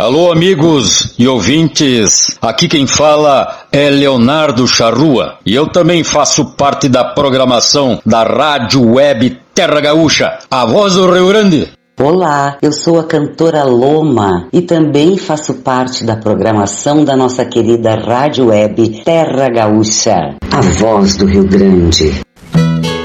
Alô, amigos e ouvintes, aqui quem fala é Leonardo Charrua e eu também faço parte da programação da Rádio Web Terra Gaúcha, a voz do Rio Grande. Olá, eu sou a cantora Loma e também faço parte da programação da nossa querida Rádio Web Terra Gaúcha, a voz do Rio Grande.